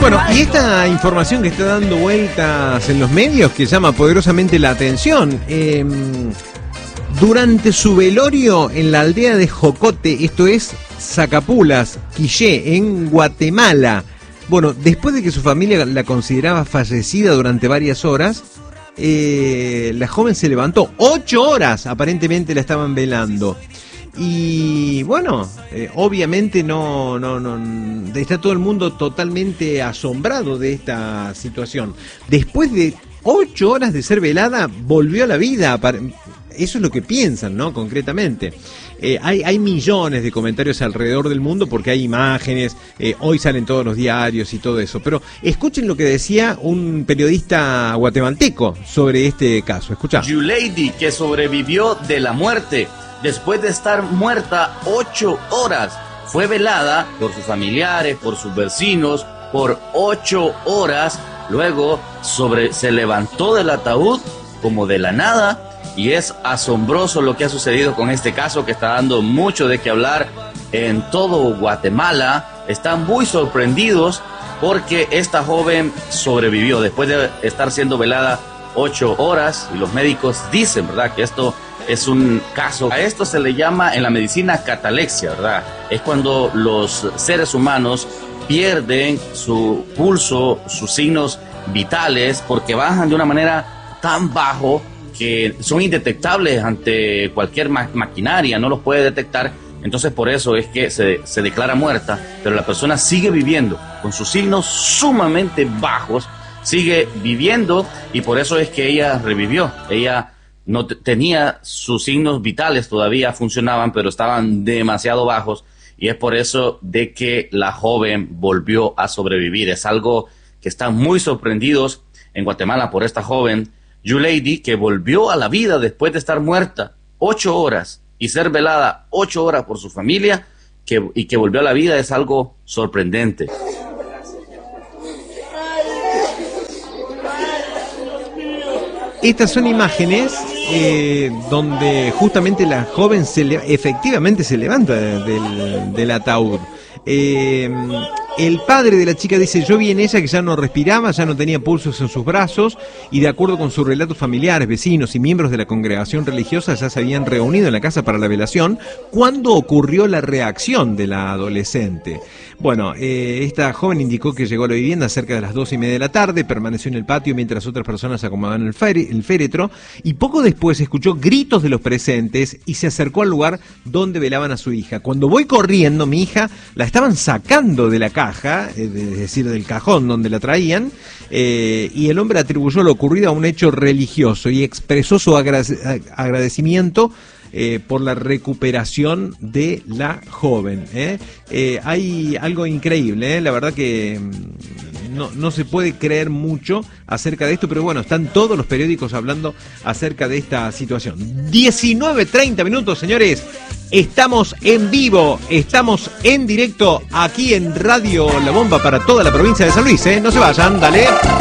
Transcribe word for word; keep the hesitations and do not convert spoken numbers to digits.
Bueno, y esta información que está dando vueltas en los medios que llama poderosamente la atención. Eh, durante su velorio en la aldea de Jocote, esto es Zacapulas, Quillé, en Guatemala. Bueno, después de que su familia la consideraba fallecida durante varias horas, eh, la joven se levantó. Ocho horas aparentemente la estaban velando. Y bueno, eh, obviamente no, no, no, está todo el mundo totalmente asombrado de esta situación. Después de ocho horas de ser velada, volvió a la vida. Eso es lo que piensan, ¿no? Concretamente. Eh, hay, hay millones de comentarios alrededor del mundo porque hay imágenes, eh, hoy salen todos los diarios y todo eso. Pero escuchen lo que decía un periodista guatemalteco sobre este caso. Escucha. Yuleidi, que sobrevivió de la muerte después de estar muerta ocho horas, fue velada por sus familiares, por sus vecinos, por ocho horas. Luego sobre, se levantó del ataúd como de la nada. Y es asombroso lo que ha sucedido con este caso, que está dando mucho de qué hablar en todo Guatemala. Están muy sorprendidos porque esta joven sobrevivió después de estar siendo velada ocho horas. Y los médicos dicen, ¿verdad?, que esto es un caso. A esto se le llama en la medicina catalexia, ¿verdad? Es cuando los seres humanos pierden su pulso, sus signos vitales, porque bajan de una manera tan bajo que son indetectables ante cualquier ma- maquinaria, no los puede detectar. Entonces por eso es que se, se declara muerta, pero la persona sigue viviendo con sus signos sumamente bajos, sigue viviendo, y por eso es que ella revivió. Ella no t- tenía sus signos vitales, todavía funcionaban, pero estaban demasiado bajos, y es por eso de que la joven volvió a sobrevivir. Es algo que están muy sorprendidos en Guatemala por esta joven Yuleidi, que volvió a la vida después de estar muerta ocho horas y ser velada ocho horas por su familia, que, y que volvió a la vida. Es algo sorprendente. Estas son imágenes eh, donde justamente la joven se le, efectivamente se levanta del, del ataúd. Eh, el padre de la chica dice: yo vi en ella que ya no respiraba, ya no tenía pulsos en sus brazos, y de acuerdo con sus relatos, familiares, vecinos y miembros de la congregación religiosa ya se habían reunido en la casa para la velación cuando ocurrió la reacción de la adolescente. Bueno, eh, esta joven indicó que llegó a la vivienda cerca de las dos y media de la tarde, permaneció en el patio mientras otras personas acomodaban el, fere, el féretro, y poco después escuchó gritos de los presentes y se acercó al lugar donde velaban a su hija. Cuando voy corriendo, mi hija la estaban sacando de la caja, es decir, del cajón donde la traían, eh, y el hombre atribuyó lo ocurrido a un hecho religioso y expresó su agrade- agradecimiento Eh, por la recuperación de la joven. ¿eh? Eh, hay algo increíble, ¿eh? La verdad que no, no se puede creer mucho acerca de esto, pero bueno, están todos los periódicos hablando acerca de esta situación. diecinueve treinta minutos, señores. Estamos en vivo, estamos en directo aquí en Radio La Bomba para toda la provincia de San Luis. ¿eh? No se vayan, dale.